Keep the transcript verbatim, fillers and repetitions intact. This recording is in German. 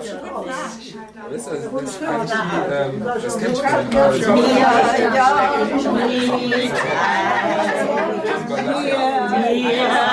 Das ist also das eigentlich die, ähm, das kennt schon. Ja, ja, ja.